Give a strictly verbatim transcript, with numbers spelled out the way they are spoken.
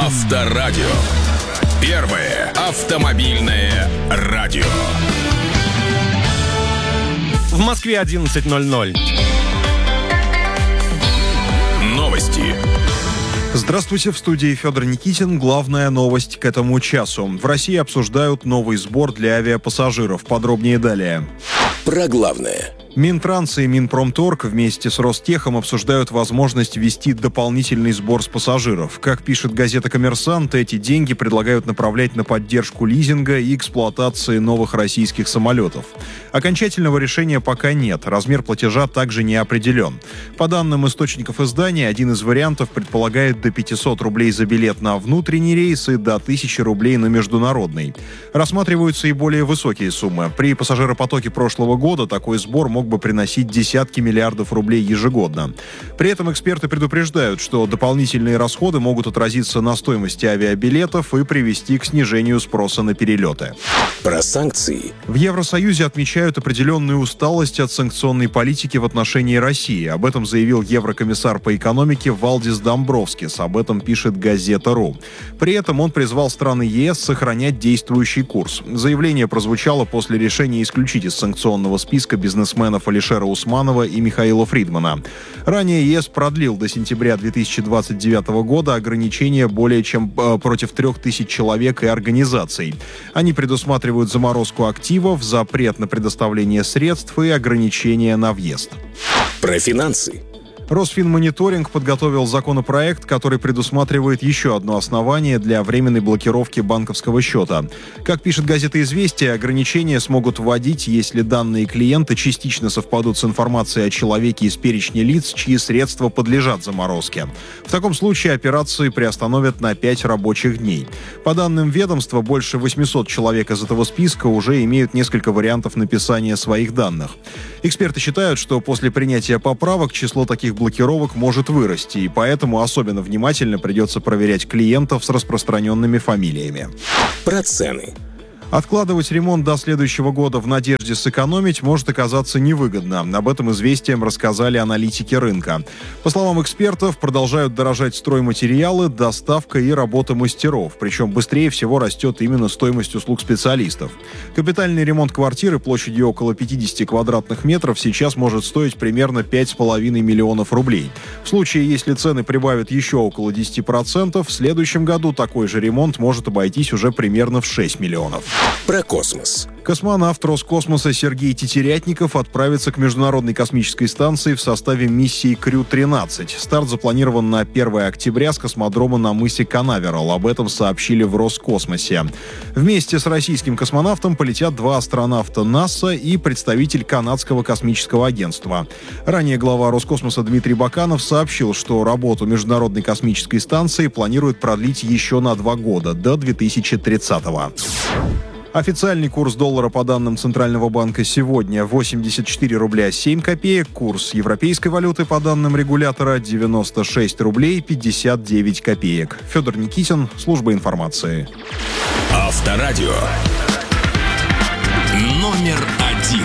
Авторадио. Первое автомобильное радио. В Москве одиннадцать ноль ноль. Новости. Здравствуйте, в студии Федор Никитин. Главная новость к этому часу. В России обсуждают новый сбор для авиапассажиров. Подробнее далее. Про главное. Минтранс и Минпромторг вместе с Ростехом обсуждают возможность ввести дополнительный сбор с пассажиров. Как пишет газета «Коммерсант», эти деньги предлагают направлять на поддержку лизинга и эксплуатации новых российских самолетов. Окончательного решения пока нет, размер платежа также не определен. По данным источников издания, один из вариантов предполагает до пятьсот рублей за билет на внутренний рейс и до тысячи рублей на международный. Рассматриваются и более высокие суммы. При пассажиропотоке прошлого года такой сбор мог бы приносить десятки миллиардов рублей ежегодно. При этом эксперты предупреждают, что дополнительные расходы могут отразиться на стоимости авиабилетов и привести к снижению спроса на перелеты. Про санкции. В Евросоюзе отмечают определенную усталость от санкционной политики в отношении России. Об этом заявил еврокомиссар по экономике Валдис Домбровскис. Об этом пишет газета.ру. При этом он призвал страны ЕС сохранять действующий курс. Заявление прозвучало после решения исключить из санкционного списка бизнесменов Алишера Усманова и Михаила Фридмана. Ранее ЕС продлил до сентября две тысячи двадцать девятого года ограничения более чем э, против трех тысяч человек и организаций. Они предусматривают заморозку активов, запрет на предоставление средств и ограничения на въезд. Про финансы. Росфинмониторинг подготовил законопроект, который предусматривает еще одно основание для временной блокировки банковского счета. Как пишет газета «Известия», ограничения смогут вводить, если данные клиента частично совпадут с информацией о человеке из перечня лиц, чьи средства подлежат заморозке. В таком случае операции приостановят на пять рабочих дней. По данным ведомства, больше восемьсот человек из этого списка уже имеют несколько вариантов написания своих данных. Эксперты считают, что после принятия поправок число таких блокировок может вырасти, и поэтому особенно внимательно придется проверять клиентов с распространенными фамилиями. Про цены. Откладывать ремонт до следующего года в надежде сэкономить может оказаться невыгодно. Об этом «Известиям» рассказали аналитики рынка. По словам экспертов, продолжают дорожать стройматериалы, доставка и работа мастеров. Причем быстрее всего растет именно стоимость услуг специалистов. Капитальный ремонт квартиры площадью около пятьдесят квадратных метров сейчас может стоить примерно пять с половиной миллионов рублей. В случае, если цены прибавят еще около десять процентов, в следующем году такой же ремонт может обойтись уже примерно в шесть миллионов. Про космос. Космонавт Роскосмоса Сергей Тетерятников отправится к Международной космической станции в составе миссии Крю тринадцать. Старт запланирован на первое октября с космодрома на мысе Канаверал. Об этом сообщили в Роскосмосе. Вместе с российским космонавтом полетят два астронавта НАСА и представитель Канадского космического агентства. Ранее глава Роскосмоса Дмитрий Баканов сообщил, что работу Международной космической станции планируют продлить еще на два года, до две тысячи тридцатого. Официальный курс доллара по данным Центрального банка сегодня восемьдесят четыре рубля семь копеек. Курс европейской валюты по данным регулятора девяносто шесть рублей пятьдесят девять копеек. Федор Никитин, служба информации. Авторадио. Номер один.